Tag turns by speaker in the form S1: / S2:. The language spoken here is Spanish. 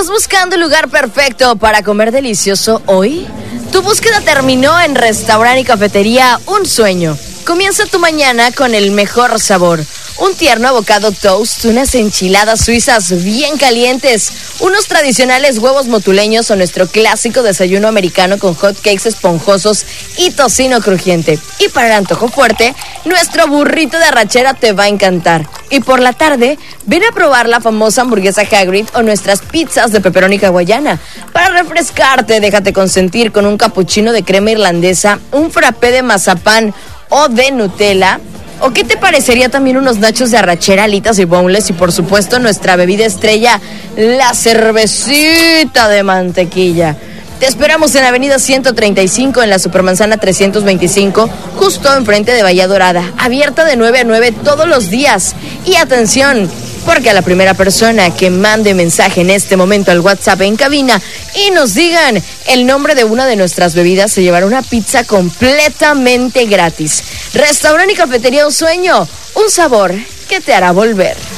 S1: ¿Estás buscando el lugar perfecto para comer delicioso hoy? Tu búsqueda terminó en Restaurante y Cafetería Un Sueño. Comienza tu mañana con el mejor sabor. Un tierno avocado toast, unas enchiladas suizas bien calientes, unos tradicionales huevos motuleños o nuestro clásico desayuno americano con hot cakes esponjosos y tocino crujiente. Y para el antojo fuerte, nuestro burrito de arrachera te va a encantar. Y por la tarde, ven a probar la famosa hamburguesa Hagrid o nuestras pizzas de pepperoni hawaiana. Para refrescarte, déjate consentir con un cappuccino de crema irlandesa, un frappé de mazapán o de Nutella. ¿O qué te parecería también unos nachos de arrachera, alitas y boneless? Y por supuesto nuestra bebida estrella, la cervecita de mantequilla. Te esperamos en Avenida 135 en la Supermanzana 325, justo enfrente de Bahía Dorada. Abierta de 9 a 9 todos los días. Y atención, porque a la primera persona que mande mensaje en este momento al WhatsApp en cabina y nos digan el nombre de una de nuestras bebidas, se llevará una pizza completamente gratis. Restaurante y Cafetería Un Sueño, un sabor que te hará volver.